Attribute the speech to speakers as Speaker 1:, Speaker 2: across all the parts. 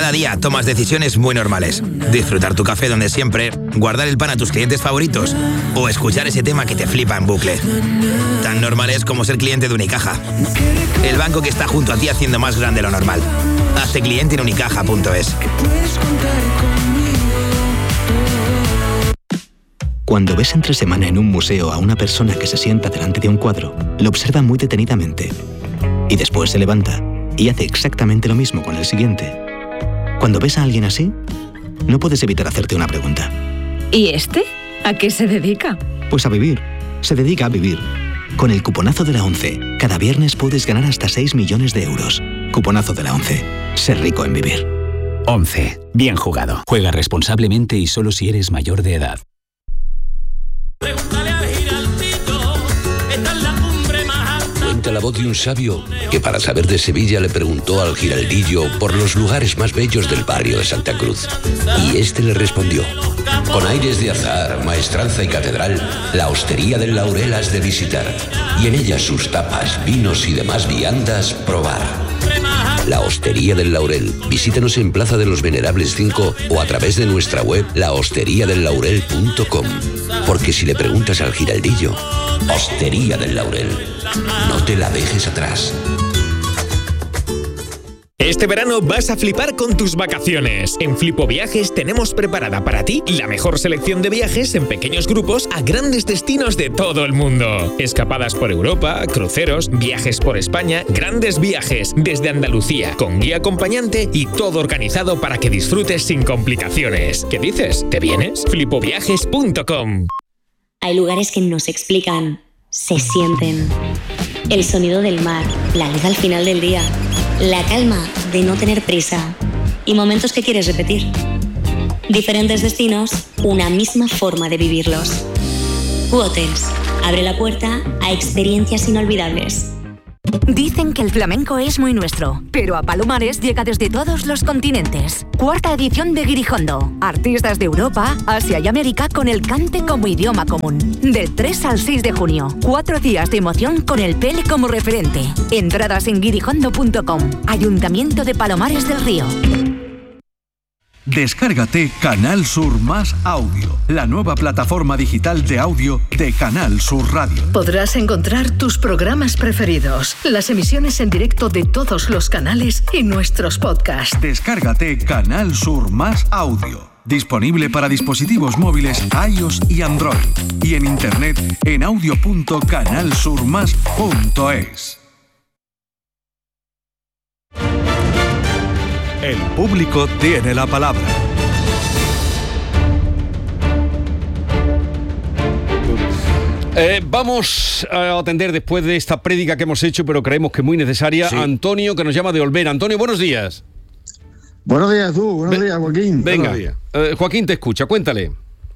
Speaker 1: Cada día tomas decisiones muy normales. Disfrutar tu café donde siempre, guardar el pan a tus clientes favoritos o escuchar ese tema que te flipa en bucle. Tan normales como ser cliente de Unicaja. El banco que está junto a ti haciendo más grande lo normal. Hazte cliente en unicaja.es.
Speaker 2: Cuando ves entre semana en un museo a una persona que se sienta delante de un cuadro, lo observa muy detenidamente y después se levanta y hace exactamente lo mismo con el siguiente. Cuando ves a alguien así, no puedes evitar hacerte una pregunta.
Speaker 3: ¿Y este? ¿A qué se dedica?
Speaker 2: Pues a vivir. Se dedica a vivir. Con el cuponazo de la ONCE, cada viernes puedes ganar hasta 6 millones de euros. Cuponazo de la ONCE. Ser rico en vivir.
Speaker 4: ONCE. Bien jugado. Juega responsablemente y solo si eres mayor de edad.
Speaker 5: Cuenta la voz de un sabio que para saber de Sevilla le preguntó al giraldillo por los lugares más bellos del barrio de Santa Cruz. Y este le respondió: con aires de azar, maestranza y catedral, la Hostería del Laurel has de visitar, y en ella sus tapas, vinos y demás viandas probar. La Hostería del Laurel. Visítanos en Plaza de los Venerables 5 o a través de nuestra web lahosteriadellaurel.com. Porque si le preguntas al giraldillo, Hostería del Laurel, no te la dejes atrás.
Speaker 6: Este verano vas a flipar con tus vacaciones. En Flipo Viajes tenemos preparada para ti la mejor selección de viajes en pequeños grupos a grandes destinos de todo el mundo. Escapadas por Europa, cruceros, viajes por España, grandes viajes desde Andalucía, con guía acompañante y todo organizado para que disfrutes sin complicaciones. ¿Qué dices? ¿Te vienes? flipoviajes.com.
Speaker 7: Hay lugares que no se explican, se sienten. El sonido del mar, la luz al final del día, la calma de no tener prisa y momentos que quieres repetir. Diferentes destinos, una misma forma de vivirlos. Hotels abre la puerta a experiencias inolvidables.
Speaker 8: Dicen que el flamenco es muy nuestro, pero a Palomares llega desde todos los continentes. 4ª edición de Guirijondo. Artistas de Europa, Asia y América con el cante como idioma común. Del 3 al 6 de junio. 4 días de emoción con el Pele como referente. Entradas en guirijondo.com. Ayuntamiento de Palomares del Río.
Speaker 9: Descárgate Canal Sur Más Audio, la nueva plataforma digital de audio de Canal Sur Radio.
Speaker 10: Podrás encontrar tus programas preferidos, las emisiones en directo de todos los canales y nuestros podcasts.
Speaker 9: Descárgate Canal Sur Más Audio. Disponible para dispositivos móviles iOS y Android. Y en internet en audio.canalsurmas.es.
Speaker 11: El público tiene la palabra. Vamos a atender después de esta prédica que hemos hecho, pero creemos que muy necesaria, sí. Antonio, que nos llama de Olvera. Antonio, buenos días.
Speaker 12: Buenos días, tú. Buenos días, Joaquín.
Speaker 11: Venga, Joaquín te escucha, cuéntale.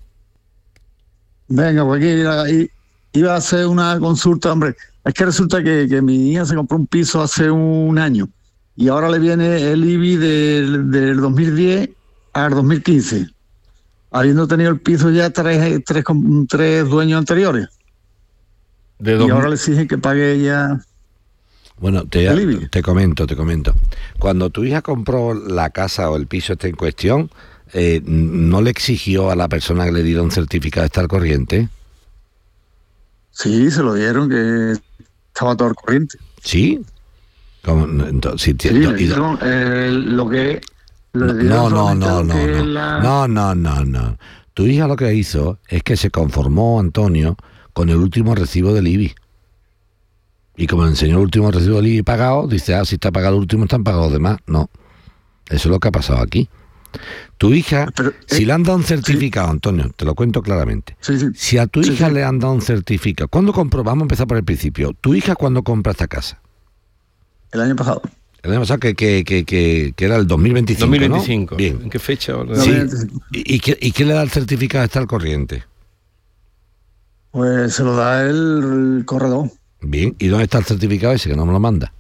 Speaker 12: Venga, Joaquín, iba a hacer una consulta, hombre. Es que resulta que mi hija se compró un piso hace un año. Y ahora le viene el IBI del 2010 al 2015, habiendo tenido el piso ya tres dueños anteriores. Y ahora le exigen que pague ya.
Speaker 13: Bueno, te comento. Cuando tu hija compró la casa o el piso en cuestión, ¿no le exigió a la persona que le diera un certificado de estar al corriente?
Speaker 12: Sí, se lo dieron, que estaba todo al corriente.
Speaker 13: ¿Sí? Entonces,
Speaker 12: lo que
Speaker 13: no. Tu hija lo que hizo es que se conformó, Antonio, con el último recibo del IBI. Y como le enseñó el último recibo del IBI pagado, dice, si está pagado el último, están pagados los demás. No, eso es lo que ha pasado aquí. Tu hija, si le han dado un certificado, sí. Antonio, te lo cuento claramente. Sí. Si a tu hija le han dado un certificado, ¿cuándo compró? Vamos a empezar por el principio. ¿Tu hija cuándo compra esta casa?
Speaker 12: El año pasado.
Speaker 13: El año pasado que era el 2025,
Speaker 11: 2025.
Speaker 13: ¿no? Bien.
Speaker 11: ¿En qué fecha?
Speaker 13: Sí. ¿Y qué le da el certificado de estar al corriente?
Speaker 12: Pues se lo da el corredor.
Speaker 13: Bien. ¿Y dónde está el certificado ese que no me lo manda?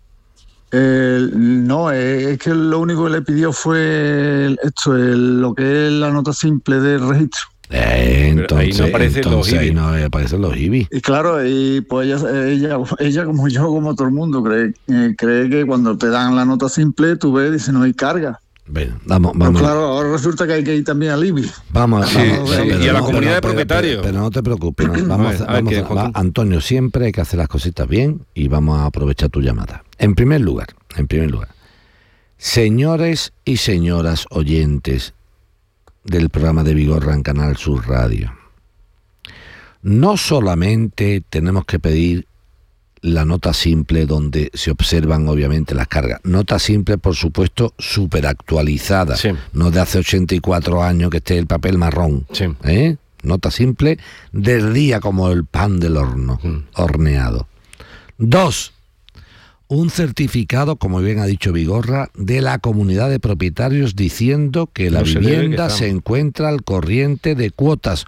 Speaker 12: No, es que lo único que le pidió fue lo que es la nota simple del registro.
Speaker 13: Entonces ahí no aparecen los IBI.
Speaker 12: Y claro, y pues ella como yo, como todo el mundo, cree que cuando te dan la nota simple, tú ves y dices, no hay carga.
Speaker 13: Bueno, vamos.
Speaker 12: Pero claro, ahora resulta que hay que ir también al IBI.
Speaker 11: Vamos, y a la comunidad de propietarios.
Speaker 13: Pero no te preocupes, ¿no? Vamos, Antonio, siempre hay que hacer las cositas bien y vamos a aprovechar tu llamada. En primer lugar, señores y señoras oyentes del programa de Vigorra en Canal Sur Radio, no solamente tenemos que pedir la nota simple donde se observan obviamente las cargas. Nota simple, por supuesto, súper actualizada. Sí. No de hace 84 años que esté el papel marrón. Sí. Nota simple del día como el pan del horno, horneado. 2. Un certificado, como bien ha dicho Vigorra, de la comunidad de propietarios diciendo que la vivienda se encuentra al corriente de cuotas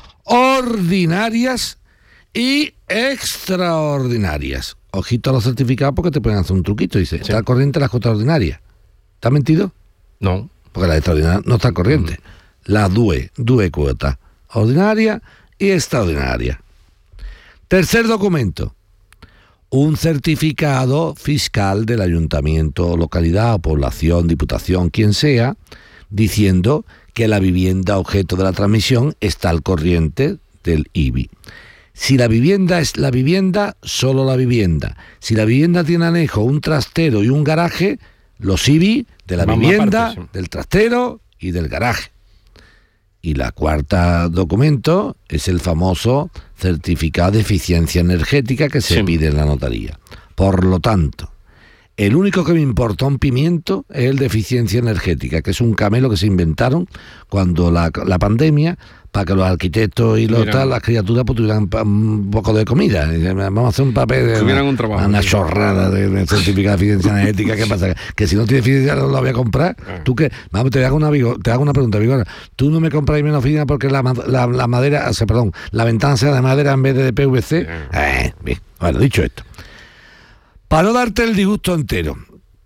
Speaker 13: ordinarias y extraordinarias. Ojito a los certificados porque te pueden hacer un truquito. Dice, está al corriente las cuotas ordinarias. ¿Está mentido?
Speaker 11: No.
Speaker 13: Porque las extraordinarias no está al corriente. Las due cuotas. Ordinaria y extraordinaria. Tercer documento. Un certificado fiscal del ayuntamiento, localidad o población, diputación, quien sea, diciendo que la vivienda objeto de la transmisión está al corriente del IBI. Si la vivienda es la vivienda, solo la vivienda. Si la vivienda tiene anejo un trastero y un garaje, los IBI de la vivienda, del trastero y del garaje. Y la cuarta documento es el famoso certificado de eficiencia energética que se pide en la notaría. Por lo tanto, el único que me importa un pimiento es el de eficiencia energética, que es un camelo que se inventaron cuando la pandemia, para que los arquitectos y las criaturas pues, tuvieran un poco de comida. Vamos a hacer un papel de una chorrada de certificado de eficiencia energética. ¿Qué pasa? Que si no tiene eficiencia no lo voy a comprar. ¿Tú qué? Vamos, te hago una pregunta, Vigorra. ¿Tú no me compras mi oficina porque la madera, la ventana sea de madera en vez de PVC? Bien. Bueno, dicho esto, para no darte el disgusto entero,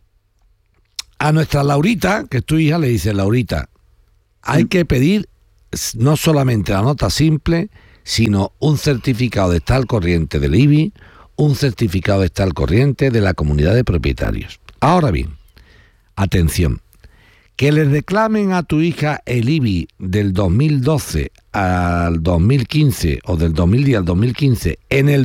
Speaker 13: a nuestra Laurita, que es tu hija, le dice, Laurita, hay que pedir no solamente la nota simple, sino un certificado de estar al corriente del IBI, un certificado de estar al corriente de la comunidad de propietarios. Ahora bien, atención, que le reclamen a tu hija el IBI del 2012 al 2015 o del 2010 al 2015 en el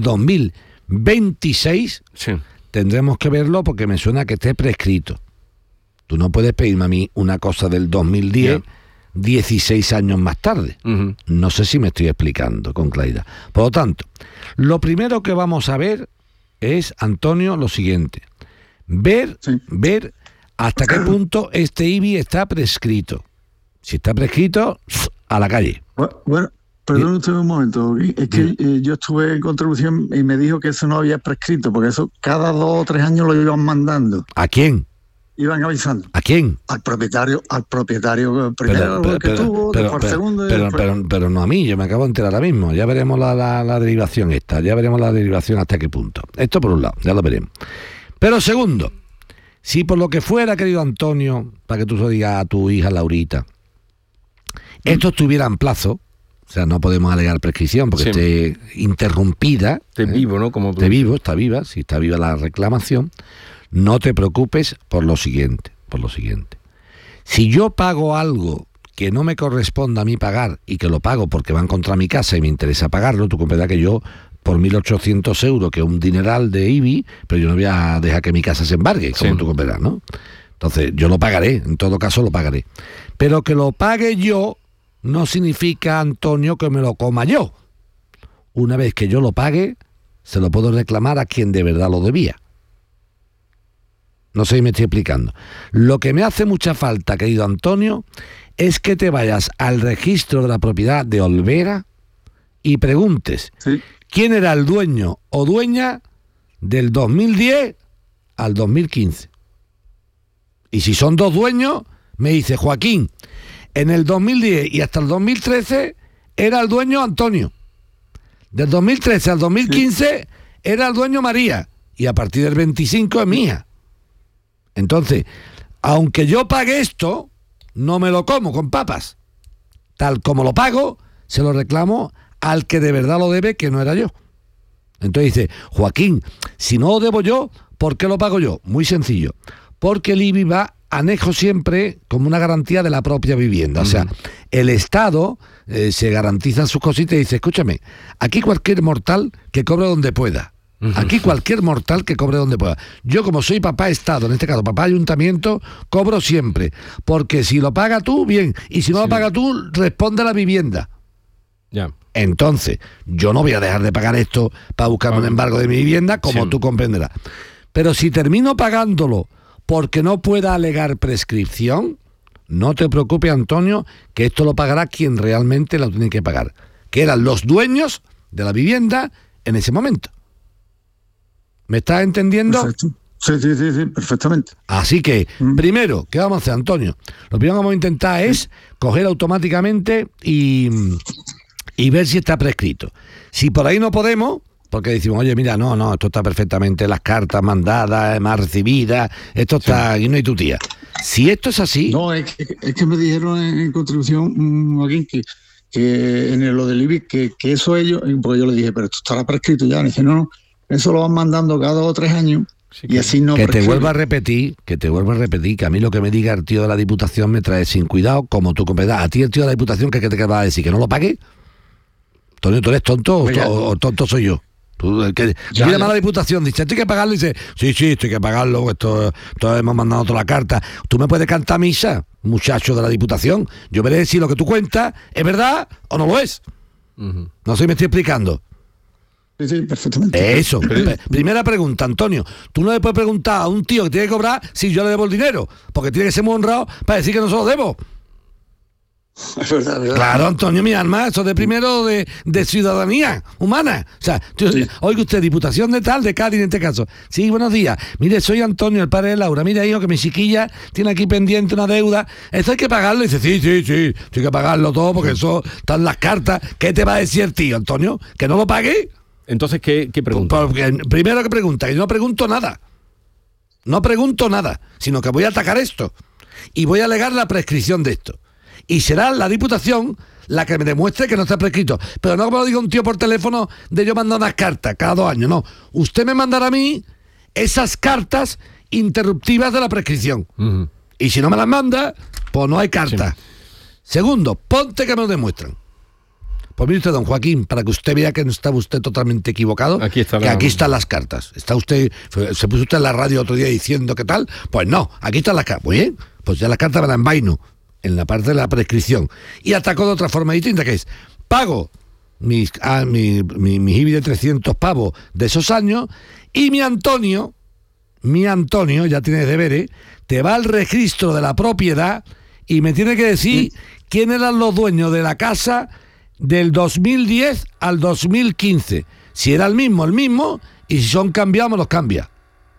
Speaker 13: 2026, tendremos que verlo porque me suena que esté prescrito. Tú no puedes pedirme a mí una cosa del 2010... 16 años más tarde. No sé si me estoy explicando con claridad. Por lo tanto, lo primero que vamos a ver es, Antonio, lo siguiente. Ver hasta qué punto este IBI está prescrito. Si está prescrito, a la calle.
Speaker 12: Bueno, perdón usted un momento. Es que yo estuve en contribución y me dijo que eso no había prescrito, porque eso cada 2 o 3 años lo iban mandando.
Speaker 13: ¿A quién?
Speaker 12: Iban avisando.
Speaker 13: ¿A quién?
Speaker 12: Al propietario primero que tuvo, después segundo.
Speaker 13: Pero no a mí, yo me acabo de enterar ahora mismo. Ya veremos la derivación ya veremos la derivación hasta qué punto. Esto por un lado, ya lo veremos. Pero segundo, si por lo que fuera, querido Antonio, para que tú se lo digas a tu hija Laurita, esto estuviera en plazo, o sea, no podemos alegar prescripción porque esté interrumpida.
Speaker 11: Esté vivo, ¿no?
Speaker 13: Está viva, si está viva la reclamación. No te preocupes por lo siguiente. Si yo pago algo que no me corresponda a mí pagar y que lo pago porque va en contra de mi casa y me interesa pagarlo, tú comprenderás que yo por 1.800 euros, que es un dineral de IBI, pero yo no voy a dejar que mi casa se embargue, como tú comprenderás, ¿no? Entonces yo lo pagaré, en todo caso lo pagaré. Pero que lo pague yo no significa, Antonio, que me lo coma yo. Una vez que yo lo pague, se lo puedo reclamar a quien de verdad lo debía. No sé si me estoy explicando. Lo que me hace mucha falta, querido Antonio, es que te vayas al registro de la propiedad de Olvera y preguntes quién era el dueño o dueña del 2010 al 2015. Y si son 2 dueños, me dice Joaquín, en el 2010 y hasta el 2013 era el dueño Antonio. Del 2013 al 2015 era el dueño María. Y a partir del 25 es mía. Entonces, aunque yo pague esto, no me lo como con papas. Tal como lo pago, se lo reclamo al que de verdad lo debe, que no era yo. Entonces dice, Joaquín, si no lo debo yo, ¿por qué lo pago yo? Muy sencillo. Porque el IBI va anejo siempre como una garantía de la propia vivienda. O sea, el Estado se garantiza sus cositas y dice, escúchame, aquí cualquier mortal que cobre donde pueda. Aquí cualquier mortal que cobre donde pueda. Yo, como soy papá Estado, en este caso papá Ayuntamiento, cobro siempre. Porque si lo paga tú, bien. Y si no lo paga tú, responde a la vivienda.
Speaker 11: Ya.
Speaker 13: Entonces, yo no voy a dejar de pagar esto para buscar un embargo de mi vivienda, como tú comprenderás. Pero si termino pagándolo porque no pueda alegar prescripción, no te preocupes, Antonio, que esto lo pagará quien realmente lo tiene que pagar, que eran los dueños de la vivienda en ese momento. ¿Me estás entendiendo?
Speaker 12: Perfecto. Sí, perfectamente.
Speaker 13: Así que, primero, ¿qué vamos a hacer, Antonio? Lo primero que vamos a intentar es coger automáticamente y ver si está prescrito. Si por ahí no podemos, porque decimos, oye, mira, no, esto está perfectamente, las cartas mandadas, más recibidas, esto está, aquí no hay tu tía. Si esto es así...
Speaker 12: No, es que me dijeron en contribución, Joaquín, que en lo del IBI, que eso ellos, porque yo le dije, pero esto estará prescrito ya. Me dice, no, eso lo van mandando cada 2 o 3 años. Sí, y así no
Speaker 13: que te vuelva a repetir, que a mí lo que me diga el tío de la Diputación me trae sin cuidado, como tú comprendas. A ti el tío de la Diputación, ¿qué te va a decir? ¿Que no lo pague? Antonio, ¿tú eres tonto o tonto soy yo? Llama a la Diputación, dice, ¿esto hay que pagarlo? Y dice, sí, esto hay que pagarlo, esto hemos mandado toda la carta. ¿Tú me puedes cantar misa, muchacho de la Diputación? Yo veré si lo que tú cuentas es verdad o no lo es. No sé si me estoy explicando.
Speaker 12: Sí, perfectamente.
Speaker 13: Eso. Primera pregunta, Antonio. Tú no le puedes preguntar a un tío que tiene que cobrar si yo le debo el dinero, porque tiene que ser muy honrado para decir que no se lo debo.
Speaker 12: Es verdad.
Speaker 13: Claro, Antonio, mi alma, eso de primero de ciudadanía humana. O sea, oiga usted, Diputación de tal, de Cádiz en este caso. Sí, buenos días. Mire, soy Antonio, el padre de Laura. Mira, hijo, que mi chiquilla tiene aquí pendiente una deuda. Esto hay que pagarlo. Y dice, sí, hay que pagarlo todo porque eso están las cartas. ¿Qué te va a decir el tío, Antonio? ¿Que no lo pague?
Speaker 11: Entonces, ¿qué pregunta?
Speaker 13: Porque primero que pregunta, y no pregunto nada. No pregunto nada, sino que voy a atacar esto. Y voy a alegar la prescripción de esto. Y será la Diputación la que me demuestre que no está prescrito. Pero no me lo diga un tío por teléfono de yo mandar unas cartas cada 2 años, no. Usted me mandará a mí esas cartas interruptivas de la prescripción. Y si no me las manda, pues no hay carta. Sí. Segundo, ponte que me lo demuestran. Pues mire usted, don Joaquín, para que usted vea que no estaba usted totalmente equivocado, aquí están las cartas. Se puso usted en la radio otro día diciendo que tal, pues no, aquí están las cartas. Muy bien, pues ya las cartas me las envaino en la parte de la prescripción. Y atacó de otra forma distinta, que es, pago mi IBI de 300 pavos de esos años, y mi Antonio, ya tiene deberes, te va al registro de la propiedad y me tiene que decir quién eran los dueños de la casa del 2010 al 2015. Si era el mismo, y si son cambiados, me los cambia.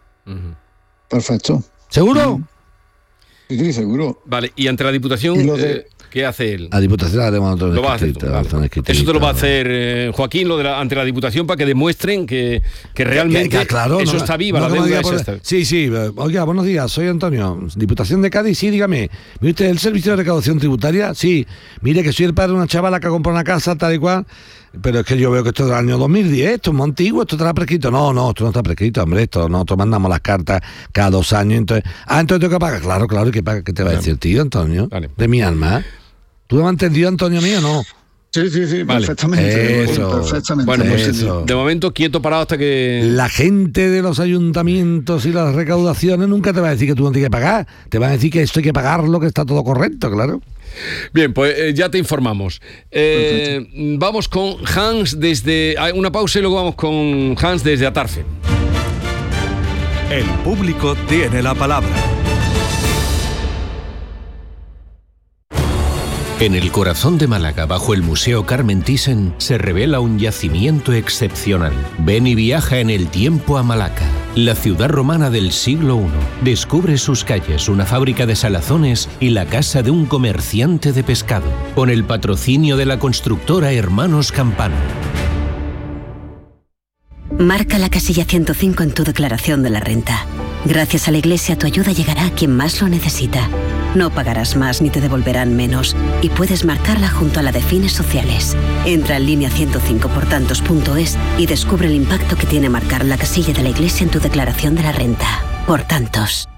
Speaker 12: Perfecto.
Speaker 13: ¿Seguro?
Speaker 12: Sí, seguro.
Speaker 11: Vale, y ante la Diputación, ¿qué hace él?
Speaker 13: La Diputación
Speaker 11: lo va a hacer. Eso te lo va a hacer Joaquín, ante la Diputación, para que demuestren que realmente
Speaker 13: claro,
Speaker 11: eso está viva, la deuda es esta.
Speaker 13: Sí. Oiga, buenos días, soy Antonio. Diputación de Cádiz, sí, dígame. ¿Mire usted el servicio de recaudación tributaria? Sí. Mire que soy el padre de una chavala que ha comprado una casa, tal y cual. Pero es que yo veo que esto es del año 2010, esto es muy antiguo, esto está prescrito. No, esto no está prescrito, hombre, nosotros mandamos las cartas cada 2 años, entonces tengo que pagar. Claro, ¿y qué te va a decir el tío, Antonio? Vale. De mi alma. ¿Tú me has entendido, Antonio mío, no?
Speaker 12: Sí, vale. Perfectamente.
Speaker 13: Perfectamente.
Speaker 11: Bueno, pues de momento quieto parado hasta que...
Speaker 13: La gente de los ayuntamientos y las recaudaciones nunca te va a decir que tú no tienes que pagar. Te van a decir que esto hay que pagarlo, que está todo correcto, claro.
Speaker 11: Bien, pues ya te informamos. Vamos con Hans desde... Una pausa y luego vamos con Hans desde Atarfe.
Speaker 9: El público tiene la palabra.
Speaker 14: En el corazón de Málaga, bajo el Museo Carmen Thyssen, se revela un yacimiento excepcional. Ven y viaja en el tiempo a Malaca, la ciudad romana del siglo I. Descubre sus calles, una fábrica de salazones y la casa de un comerciante de pescado, con el patrocinio de la constructora Hermanos Campano.
Speaker 15: Marca la casilla 105 en tu declaración de la renta. Gracias a la Iglesia, tu ayuda llegará a quien más lo necesita. No pagarás más ni te devolverán menos. Y puedes marcarla junto a la de fines sociales. Entra en línea 105portantos.es y descubre el impacto que tiene marcar la casilla de la Iglesia en tu declaración de la renta. Por tantos.